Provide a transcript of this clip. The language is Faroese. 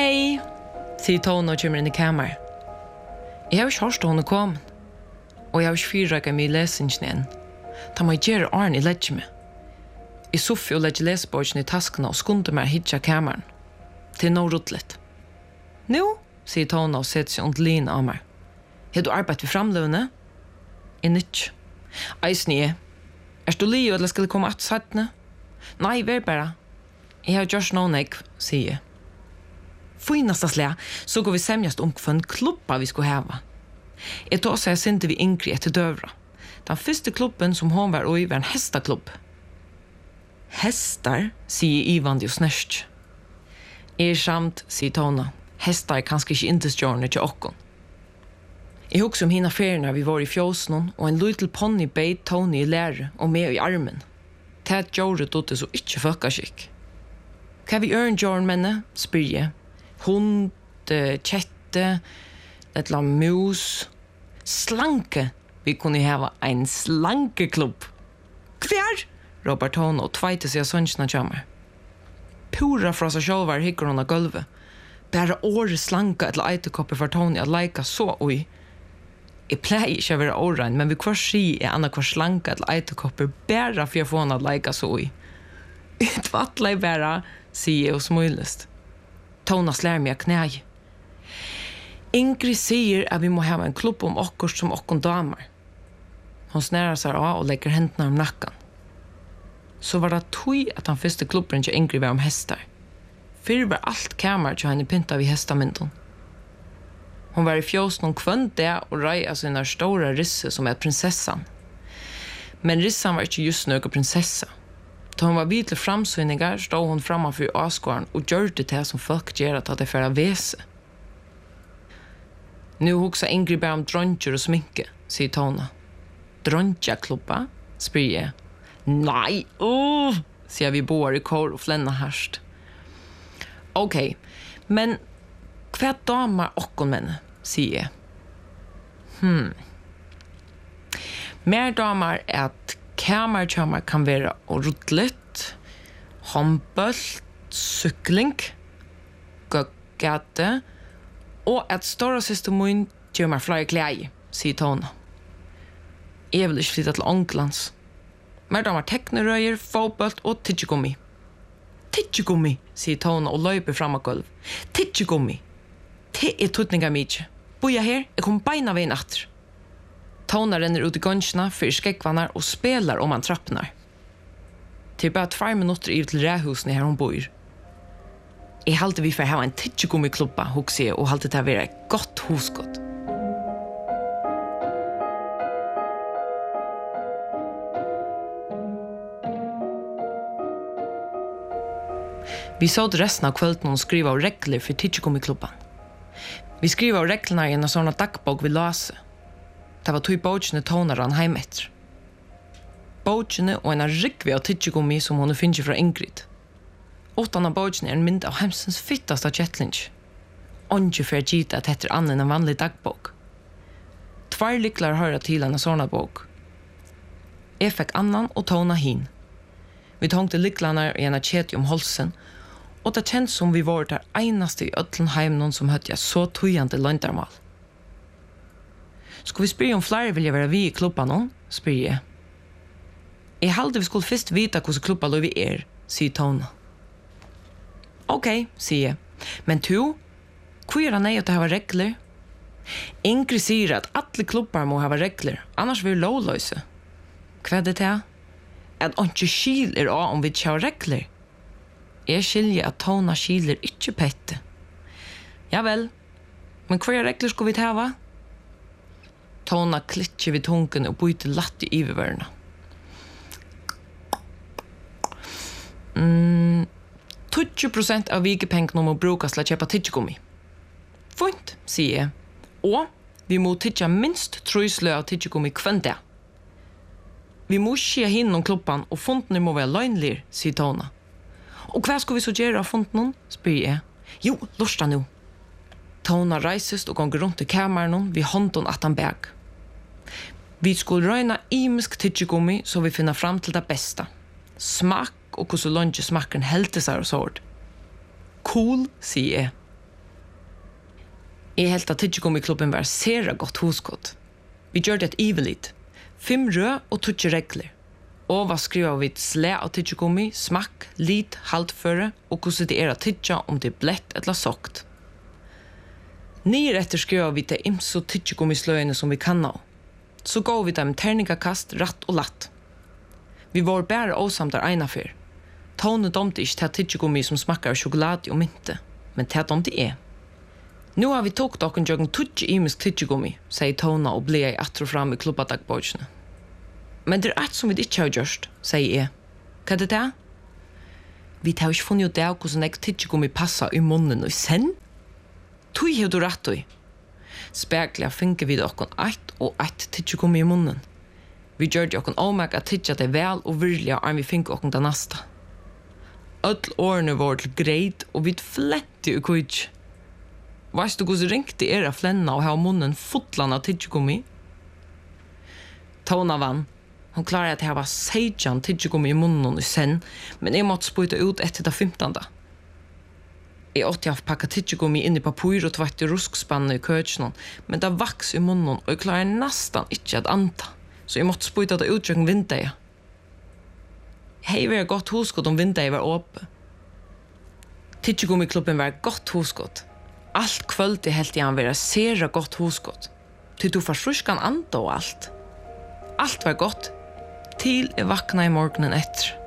Hej, säger Tone och kommer in i kammaren. Jag har inte hört hon kom. Och jag har inte fyrräckat mig i läsningen än. Ta mig gärna Arne i lägger mig. I Sofie och lägger läsborgen i taskarna och skunder mig att hitta kammaren. Till något rottligt. Nu, säger Tone och sätter sig under lina av mig. Har du arbetat vid framlövande? Inte. Eisne, är du Leo eller ska det komma att sätta? Nej, vär bara. Jag har gjort någon ägg, säger jag. Finaste slä, så går vi sämjast om för en klubba vi ska häva. Jag tar sig inte vi Ingrid till dövra. Den första klubben som hon var i var en hästaklubb. Hästar, säger Ivan och snärst. Samt, säger Tona. Hästar är kanske inte stjärnor till åkon. Jag huxar om hina färgerna vi var i fjösnon och en liten ponny beit Tony i läre och med i armen. Tät gjorde det så inte folkaskick. Kan vi örn Jorn menne, spyr jag. Hund, kette, ett la mus, slanke. Vi kunde ha en slankeklubb. Kvär, ropar Tone och tvajte sig av sönsna tjammer. Pura fra seg självar hickar hon av gulvet. Bara året slanka eller eiterkopper för Tony att leka så oj. Jag pleier ikke å være årein, men vi kvar si er anna kvar slanka eller eiterkopper bara for jeg får henne at leka så oj. Utvattla jeg bara, sier jeg og smøylest. Tona slær meg av knæg. Ingrid sier at vi må ha en klubb om okkurs som okkon damer. Hon snærer seg av og legger hendene om nakken. Så var det tog at han første klubben til Ingrid var om hestar. Før var alt kamer til henne pynta vid hestamynden. Hon var i fjösen om kvönt det och röja sina stora risse som är prinsessan. Men rissan var inte just någon prinsessa. Då hon var vid till framsynningar stod hon framför avskåren och gjorde det som folk gör att det för att väsa. Nu huxar Ingrid bara om droncher och sminke, säger Tona. Droncha-klubba, spyr jag. Nej, säger vi båda i kor och flänna härst. Okej, men hva damer okkon menne, sier jeg. Mer damer er at kamertjammer kan være rodlet, håndbølt, sykling, gøggate, og at store siste mun gjør meg flere klær, sier Tone. Jeg vil ikke flytte til Ånglands. Mer damer teknerøyer, fotbølt og tidjegummi. Tidjegummi, sier Tone og løper frem av gulv. Tidjegummi. Det er tutninga mykje. Boja her, jeg kom beina veien atter. Tona renner ut i gønsjena, fyrir skeggvannar og spelar om han trappnar. Til bare 2 minutter i til ræhusene her hun bor. Jeg halte vi for å ha en tidjegummi-klubba, hukse jeg, og halte det å være et godt husgått. Vi såg resten av kvölden og skriva av regler for tidjegummi-klubban. Vi skriver av reglene i en sånne dagbok vi lase. Det var 2 bøkene Tone rann heim etter. Bøkene og en rikvi av tidjegummi som hun finner fra Ingrid. 8 av bøkene er en mynd av hemsens fittaste kjettlinj. Onge for gita at etter annen en vanlig dagbok. 2 liklar hører til en sånne bok. Jeg fikk annan og Tone hin. Vi tångte liklarna i en kjeti om holsen, og det kjent som vi var der einaste i ötlen heimnon som høtte jeg så tøyande landarmal. Skal vi spyrre om flere vil jeg være vi i klubba nå? Spyr jeg. Jeg halde vi skulle først vite hvordan klubba lov vi er, sier Tone. Ok, sier jeg. Men to, hvor er det nøy at det har regler? Ingrid sier at alle klubbar må ha regler, annars vil lovløse. Hva er det til? At ikke skil er av om vi ikke har regler. Jeg skiljer at Tona skiler ikke pette. Ja vel, men hva regler skulle vi ta? Tona klitcher vid tungen og byter latt i ivervørende. 20% av vikepengene må brukes til å kjøpe tidjegummi. Fint, sier jeg. Og vi må tidja minst 3 slø av tidjegummi kvendt det. Vi må skje hinn om klubban, og fontene må være løgnlir, sier Tona. Og hva skal vi så gjøre av fonten? Spyr jeg. Jo, lorsta nu. Tona reises og gonger rundt i kameren vi hånden at han bæg. Vi skulle røyna imisk tidjegummi så vi finner fram til det beste. Smak og hvordan lunge smakken helte seg og sård. Cool, sier jeg. Jeg helt at tidsekommiklubben var sera godt huskott. Vi gjør det ivelit. 5 rød og 2 regler. Og hva skriver vi slæ av tidsekommi, smakk, lit, haltføre, og hvordan det er å tidse om det er blett eller sokt. 9 etter skriver vi til imso tidsekommisløyene som vi kan nå. Så går vi dem terningakast, ratt og latt. Vi var bare åsamt der ena fyr. Tone domte ikke til tidsekommi som smakker sjokolade og mynte, men til domte er. Nu har vi tog dokken jøkken tutsi imisk tidsekommi, sier Tona og ble jeg atro fram i klubbadagbordene. Men det er et som vi ikke har gjort, sier jeg. Hva er det det? Vi har ikke funnet ut det hvordan jeg tidsekommi passer i munnen og i sen. Tui har du rett i. Spekler finker vi dokken 1 og 1 tidsekommi i munnen. Vi gjør det okken omegg at tidse det vel og virkelig om vi finker okken det neste. Ødel årene var til greit og vi flette i kujt. Veist du hvordan ringte av flenna og ha munnen fotlan av tidsekommi? Tona vann. Hon klarar at jeg var 16 tidsekommi i munnen i sen, men jeg måtte spyta ut etter det 15. Jeg åtte haft pakka tidsekommi inn i papur og tvart i ruskspannet i køtjen, men det vaks i munnen og jeg klarar nesten ikke at anta, så jeg måtte spyta det ut jøkken vindeia. Hei var godt huskott om vindeia var åpe. Tidsekommiklubben var godt huskott. Allt kvöldi helt jeg han være sera godt huskott. Til du forsruskan anda og alt. Allt var godt, til jeg vakna i morgenen etter.